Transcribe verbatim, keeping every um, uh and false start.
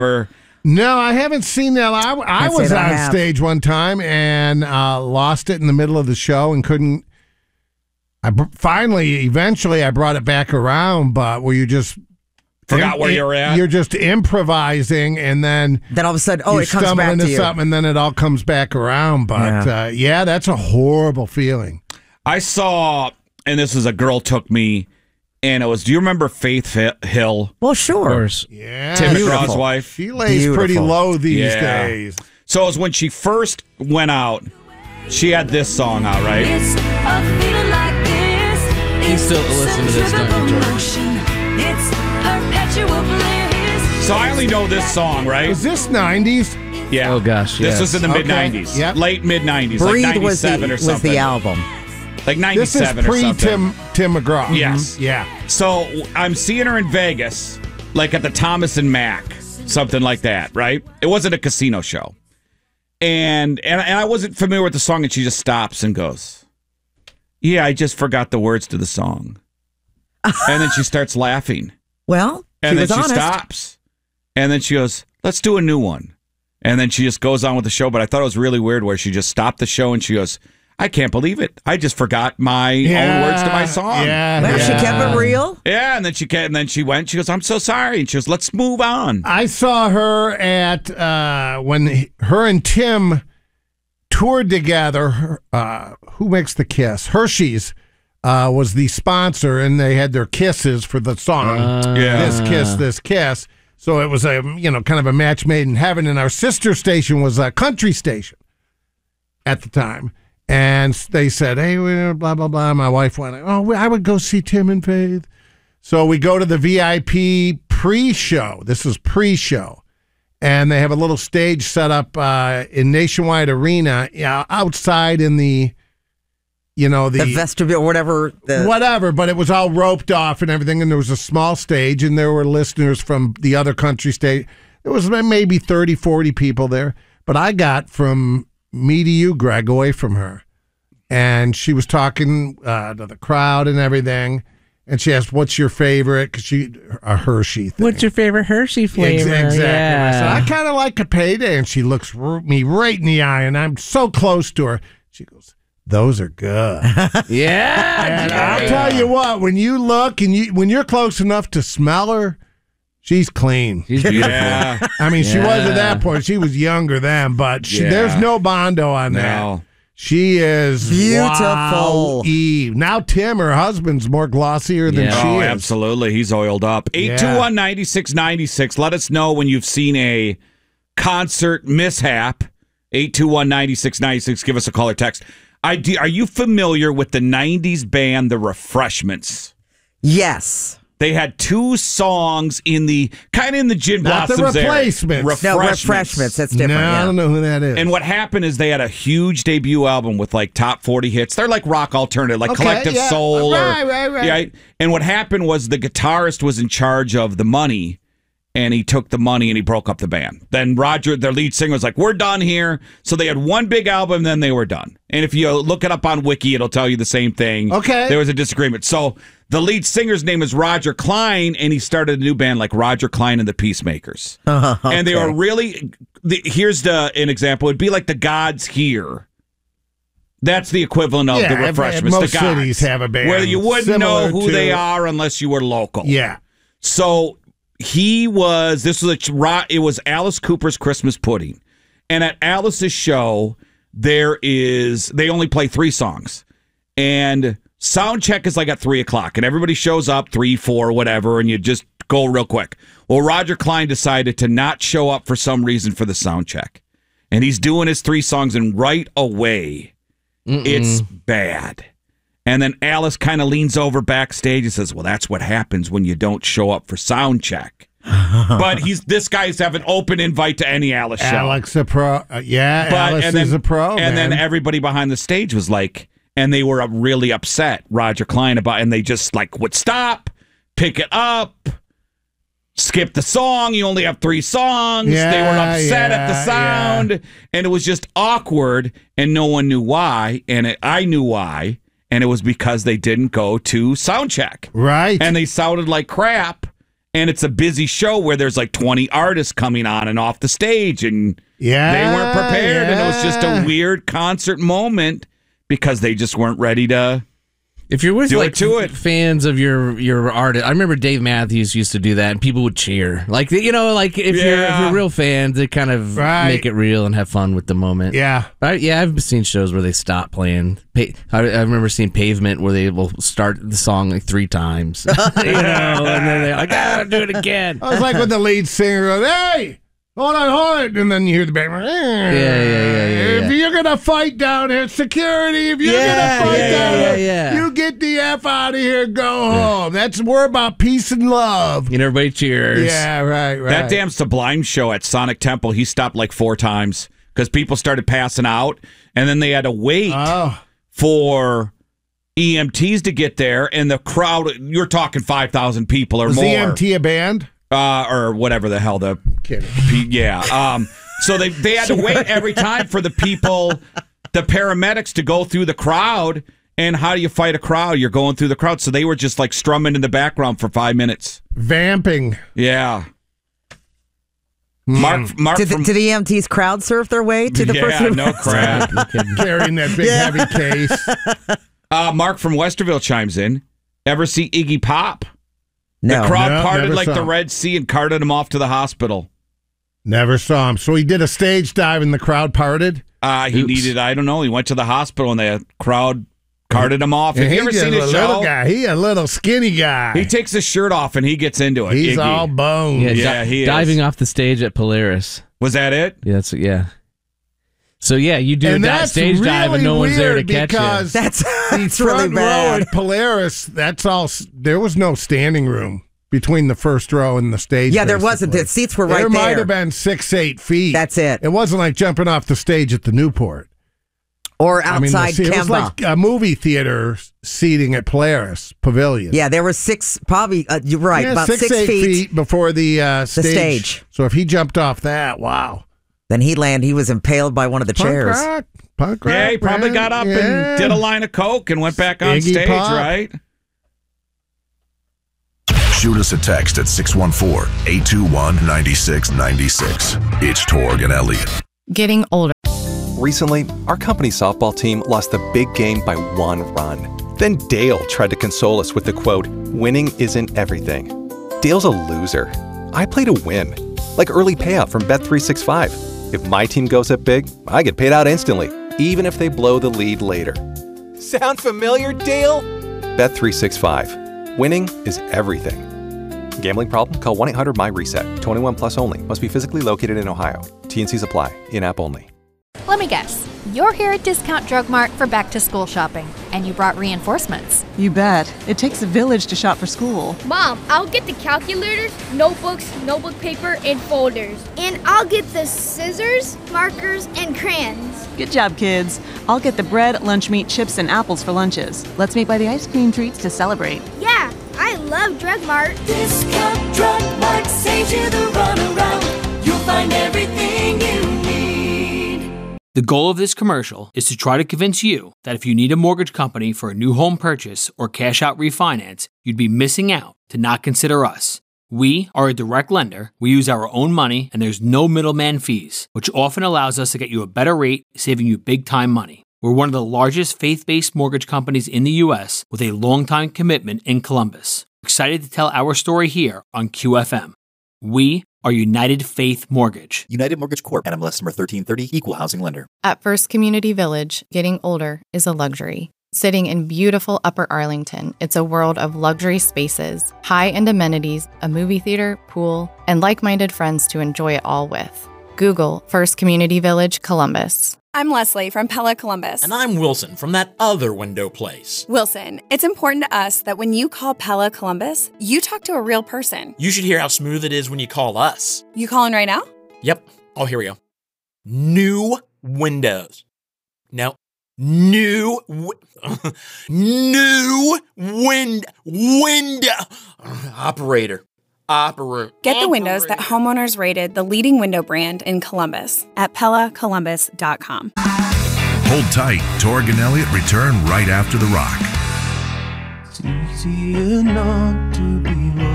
Or No, I haven't seen that. I, I Can't say was that I on have. stage one time and uh, lost it in the middle of the show and couldn't. I br- finally, eventually, I brought it back around, but were you just forgot where you were at? You're just improvising, and then Then all of a sudden, oh, you it comes stumble back into to you. something, and then it all comes back around. But Yeah. yeah, uh, yeah that's a horrible feeling. I saw, and this is a girl took me, and it was, do you remember Faith Hi- Hill? Well, sure. Of course. Yeah, Tim Beautiful. McGraw's wife? she lays pretty Beautiful. low these Yeah. days. So it was when she first went out, she had this song out, right? It's a feeling like this. You still listen to this, don't you, George? It's perpetual bliss. So I only know this song, right? Was this nineties? Yeah. Oh, gosh, This yes. was in the Okay. mid nineties. Yep. Late mid nineties. Like Breathe was the, ninety-seven or was something. the album. Like This is ninety-seven or pre something. Tim Tim McGraw. Yes. Mhm. Yeah. So I'm seeing her in Vegas, like at the Thomas and Mack, something like that, right? It wasn't a casino show. And, and and I wasn't familiar with the song, and she just stops and goes, "Yeah, I just forgot the words to the song." And then she starts laughing. Well, And she then was she honest. stops. And then she goes, "Let's do a new one." And then she just goes on with the show. But I thought it was really weird where she just stopped the show and she goes, "I can't believe it. I just forgot my own words to my song." Yeah. Well, yeah. she kept it real. Yeah, and then she ca- and then she went. She goes, "I'm so sorry." And she goes, "Let's move on." I saw her at uh, when he- her and Tim toured together. Uh, who makes the kiss? Hershey's uh, was the sponsor, and they had their kisses for the song. Yeah. This kiss, this kiss. So it was a you know kind of a match made in heaven. And our sister station was a country station at the time. And they said, "Hey, we- blah blah blah." My wife went, "Oh, I would go see Tim and Faith." So we go to the V I P pre-show. This is pre-show, and they have a little stage set up uh, in Nationwide Arena, yeah, outside in the, you know, the, The vestibule, whatever. The, whatever. But it was all roped off and everything, and there was a small stage, and there were listeners from the other country state. There was maybe thirty, forty people there, but I got from me to you, Greg, away from her. And she was talking uh, to the crowd and everything. And she asked, "What's your favorite?" Because she, a Hershey thing. What's your favorite Hershey flavor? Ex- Exactly. I said, Yeah. I kind of like a payday. And she looks r- me right in the eye, and I'm so close to her. She goes, "Those are good." yeah. And I'll tell you what, when you look and you when you're close enough to smell her, she's clean. She's beautiful. Yeah. I mean, she Yeah. was at that point. She was younger then, but she, Yeah. there's no bondo on that. No. She is Beautiful. wow, Eve. Now Tim, her husband's more glossier than Yeah. she Oh, is. absolutely. He's oiled up. eight two one, nine six nine six. Let us know when you've seen a concert mishap. eight two one, nine six nine six. Give us a call or text. I do, are you familiar with the nineties band, The Refreshments? yes. They had two songs in the, kind of in the Gin Not the Blossoms era. Replacements. No, refreshments. That's different. No, yeah. I don't know who that is. And what happened is they had a huge debut album with like top forty hits. They're like rock alternative, like Okay, Collective yeah. Soul. Right, or, right, right. Yeah, and what happened was the guitarist was in charge of the money, and he took the money and he broke up the band. Then Roger, their lead singer, was like, "We're done here." So they had one big album, then they were done. And if you look it up on Wiki, it'll tell you the same thing. Okay. There was a disagreement. So the lead singer's name is Roger Klein, and he started a new band like Roger Klein and the Peacemakers. And they were really, the, here's the an example. It'd be like the Gods Here. That's the equivalent of Yeah, the if- Refreshments. most the Gods, cities have a band where you wouldn't know similar who to- they are unless you were local. yeah. So he was, this was a, ro- it was Alice Cooper's Christmas Pudding. And at Alice's show, there is, they only play three songs. And sound check is like at three o'clock. And everybody shows up, three, four, whatever, and you just go real quick. Well, Roger Klein decided to not show up for some reason for the sound check. And he's doing his three songs, and right away, it's bad. And then Alice kind of leans over backstage and says, "Well, that's what happens when you don't show up for sound check." But he's this guy's have an open invite to any Alice show. Alex a pro. Uh, yeah, But- Alice and then, is a pro. And man. then everybody behind the stage was like, and they were really upset, Roger Klein, about, and they just like would stop, pick it up, skip the song. You only have three songs. They were Yeah, upset at the yeah, sound, and it was just awkward, and no one knew why. And it, I knew why, and it was because they didn't go to sound check, right. and they sounded like crap. and it's a busy show where there's like twenty artists coming on and off the stage, and Yeah, they weren't prepared, and it was just yeah. a weird concert moment because they just weren't ready to. If you're with Do it like to it. fans of your your artist, I remember Dave Matthews used to do that, and people would cheer. Like you know, like if you're if Yeah. you're real fans, they kind of Right. make it real and have fun with the moment. Yeah. I, yeah, I've seen shows where they stop playing. Pa- I, I remember seeing Pavement where they will start the song like three times, you know, and then they're like, "Ah, do it again." I was like when the lead singer goes, "Hey, hold on, hold on," and then you hear the band. Yeah, yeah, yeah, yeah, If yeah. you're gonna fight down here, security. If you're Yeah, gonna fight yeah, down yeah, here, yeah. you get the f out of here. Go home. That's we're about peace and love. And everybody cheers. Yeah, right, right. That damn Sublime show at Sonic Temple, he stopped like four times because people started passing out, and then they had to wait Oh, for E M Ts to get there, and the crowd, you're talking five thousand people or was more. E M T a band? Uh, or whatever the hell the Kidding. yeah. Um, so they they had to wait every time for the people, the paramedics, to go through the crowd. And how do you fight a crowd? You're going through the crowd. So they were just like strumming in the background for five minutes. Vamping. Yeah. Mark, Mark Did, from did the E M Ts crowd surf their way to the yeah, person? no crap. Carrying that big Yeah. heavy case. uh, Mark from Westerville chimes in. Ever see Iggy Pop? No. The crowd No, parted never like saw the him. Red Sea and carted him off to the hospital. Never saw him. So he did a stage dive and the crowd parted. Uh, he Oops. needed, I don't know, he went to the hospital and the crowd carted him off. And Have he you ever just seen a his little show? guy. He a little skinny guy. He takes his shirt off and he gets into it. He's Iggy. all bones. Yeah, Yeah, di- he is. diving off the stage at Polaris. Was that it? Yeah, that's yeah. So yeah, you do And a di- that's stage dive and really no one's there to weird catch you. because That's, the that's really front row bad. at Polaris, that's all. s- There was no standing room between the first row and the stage. Yeah, there wasn't. basically. The seats were right There might there. have been six, eight feet. That's it. It wasn't like jumping off the stage at the Newport. Or I mean, the outside se- it was Kemba. like a movie theater seating at Polaris Pavilion. Yeah, there were six, probably, uh, you're right, Yeah, about six, six, eight feet. feet. before the uh, stage. stage. So if he jumped off that, wow. Then he landed, he was impaled by one of the chairs. Punk rock, punk rock, Yeah, he probably man. got up Yeah. and did a line of coke and went back on Iggy stage, Pop. right? Shoot us a text at six one four, eight two one, nine six nine six. It's Torg and Elliot. Getting older. Recently, our company softball team lost the big game by one run. Then Dale tried to console us with the quote, "Winning isn't everything." Dale's a loser. I play to win. Like early payout from Bet three sixty-five. If my team goes up big, I get paid out instantly, even if they blow the lead later. Sound familiar, Dale? Bet three sixty-five. Winning is everything. Gambling problem? Call one eight hundred M Y reset. twenty-one plus only. Must be physically located in Ohio. T and Cs apply. In-app only. Let me guess. You're here at Discount Drug Mart for back-to-school shopping, and you brought reinforcements. You bet. It takes a village to shop for school. Mom, I'll get the calculators, notebooks, notebook paper, and folders. And I'll get the scissors, markers, and crayons. Good job, kids. I'll get the bread, lunch meat, chips, and apples for lunches. Let's meet by the ice cream treats to celebrate. Yeah, I love Drug Mart. Discount Drug Mart saves you the runaround. You'll find everything you need. The goal of this commercial is to try to convince you that if you need a mortgage company for a new home purchase or cash out refinance, you'd be missing out to not consider us. We are a direct lender, we use our own money, and there's no middleman fees, which often allows us to get you a better rate, saving you big time money. We're one of the largest faith-based mortgage companies in the U S with a long-time commitment in Columbus. Excited to tell our story here on Q F M. We are United Faith Mortgage. United Mortgage Corp. N M L S number thirteen thirty, Equal Housing Lender. At First Community Village, getting older is a luxury. Sitting in beautiful Upper Arlington, it's a world of luxury spaces, high-end amenities, a movie theater, pool, and like-minded friends to enjoy it all with. Google First Community Village, Columbus. I'm Leslie from Pella Columbus. And I'm Wilson from that other window place. Wilson, it's important to us that when you call Pella Columbus, you talk to a real person. You should hear how smooth it is when you call us. You calling right now? Yep. Oh, here we go. New windows. No. New wi- New wind window operator. Operator. Get the windows that homeowners rated the leading window brand in Columbus at Pella Columbus dot com. Hold tight. Torg and Elliot return right after the rock. It's easier not to be wrong.